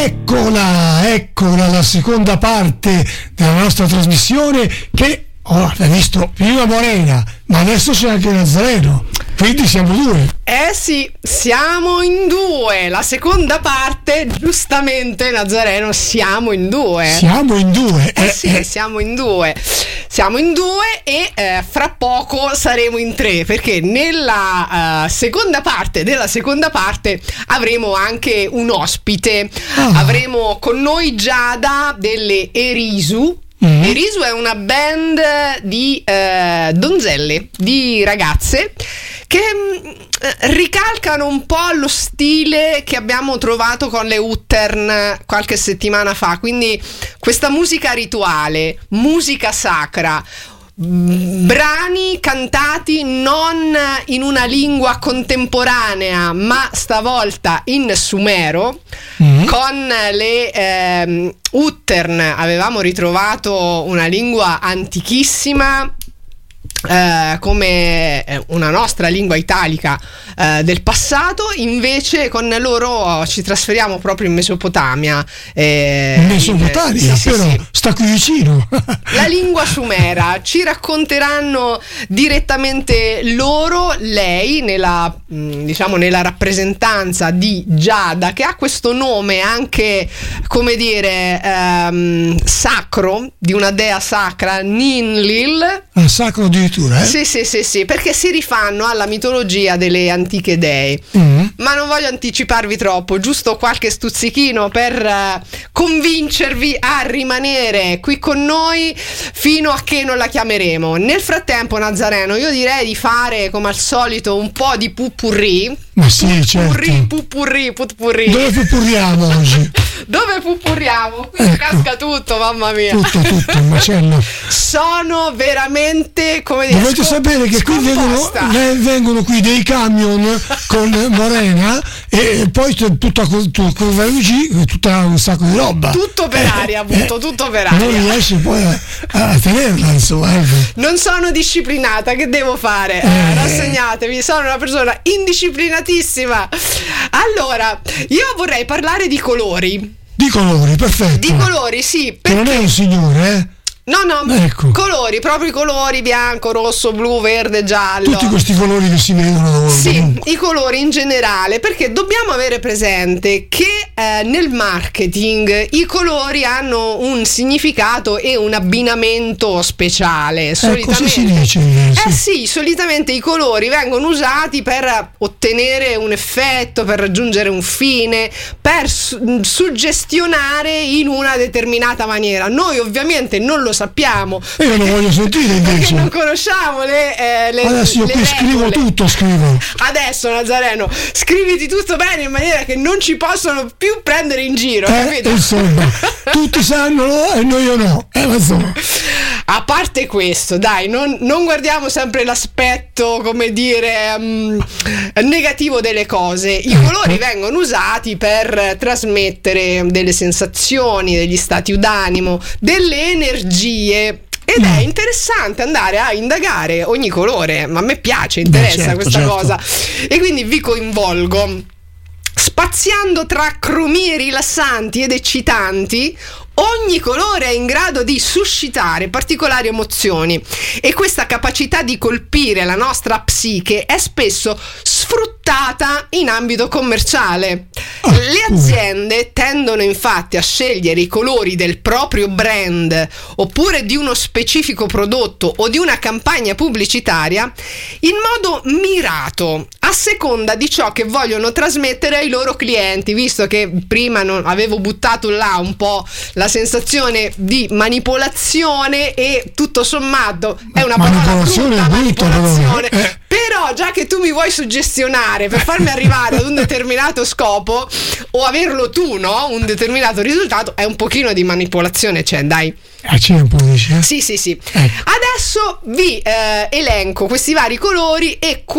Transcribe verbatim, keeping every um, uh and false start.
Eccola, eccola la seconda parte della nostra trasmissione che oh, hai visto prima Morena, ma adesso c'è anche Nazareno, quindi siamo due. Eh sì, siamo in due. La seconda parte, giustamente Nazareno, siamo in due. Siamo in due. Eh, eh sì, eh. siamo in due. Siamo in due e eh, fra poco saremo in tre, perché nella uh, seconda parte della seconda parte avremo anche un ospite. Ah. Avremo con noi Giada delle Erisu. Mm-hmm. Erisu è una band di eh, donzelle, di ragazze che mh, ricalcano un po' lo stile che abbiamo trovato con le Uttern qualche settimana fa, quindi questa musica rituale, musica sacra, brani cantati non in una lingua contemporanea ma stavolta in sumero. Mm-hmm. Con le ehm, Uttern avevamo ritrovato una lingua antichissima, Eh, come una nostra lingua italica eh, del passato. Invece con loro ci trasferiamo proprio in Mesopotamia. eh, in Mesopotamia, in, sì, però sì, sì. Sta qui vicino. La lingua sumera. Ci racconteranno direttamente loro, lei nella diciamo nella rappresentanza di Giada, che ha questo nome anche, come dire, ehm, sacro, di una dea sacra, Ninlil. Ah, sacro addirittura, eh? Sì, sì, sì, sì, perché si rifanno alla mitologia delle antiche dee. Mm. Ma non voglio anticiparvi troppo, giusto qualche stuzzichino per uh, convincervi a rimanere qui con noi fino a che non la chiameremo. Nel frattempo, Nazareno, io direi di fare come al solito un po' di pupurri. Ma sì, certo. Pupurri, pupurri, pupurri. Dove pupurriamo oggi? Dove pupurriamo? Qui ecco. Casca tutto, mamma mia. Tutto, tutto, il macello. Sono veramente, come dire, dovete scom- sapere che qui vengono, vengono qui dei camion con Morena e poi tutta Curva Luigi, tutta un sacco di roba. Tutto per aria, eh, appunto, eh, tutto per aria. Non riesce poi a, a tenerla, insomma. Ecco. Non sono disciplinata, che devo fare? Eh, rassegnatevi, sono una persona indisciplinatissima. Allora, io vorrei parlare di colori. Di colori, perfetto. Di colori, sì. Perché... Che non è un signore, eh? No, no, ecco. Colori, proprio i colori bianco, rosso, blu, verde, giallo. Tutti questi colori che si vedono. Sì, comunque. I colori in generale, perché dobbiamo avere presente che eh, nel marketing i colori hanno un significato e un abbinamento speciale. Solitamente, eh, così si dice. Eh sì. sì, solitamente i colori vengono usati per ottenere un effetto, per raggiungere un fine, per su- suggestionare in una determinata maniera. Noi ovviamente non lo sappiamo. Io non voglio sentire invece. Perché non conosciamo le, eh, le adesso io le qui regole. Scrivo tutto, scrivo. Adesso Nazareno, scriviti tutto bene in maniera che non ci possono più prendere in giro, eh, capito? Insomma, tutti sanno e noi io no. Eh, insomma. A parte questo, dai, non, non guardiamo sempre l'aspetto, come dire, um, negativo delle cose. I colori vengono usati per trasmettere delle sensazioni, degli stati d'animo, delle energie. Ed è interessante andare a indagare ogni colore, ma a me piace, interessa. Beh, certo, questa certo. cosa. E quindi vi coinvolgo. Spaziando tra cromie rilassanti ed eccitanti, ogni colore è in grado di suscitare particolari emozioni e questa capacità di colpire la nostra psiche è spesso sfruttata in ambito commerciale. Le aziende tendono infatti a scegliere i colori del proprio brand oppure di uno specifico prodotto o di una campagna pubblicitaria in modo mirato, a seconda di ciò che vogliono trasmettere ai loro clienti, visto che prima non avevo buttato là un po' la sensazione di manipolazione e tutto sommato è una parola brutta, manipolazione, eh. Però già che tu mi vuoi suggestionare per farmi arrivare ad un determinato scopo o averlo tu, no? Un determinato risultato, è un pochino di manipolazione, c'è, cioè, dai. Ah, c'è un po', dice? Sì, sì, sì. Ecco. Adesso vi eh, elenco questi vari colori e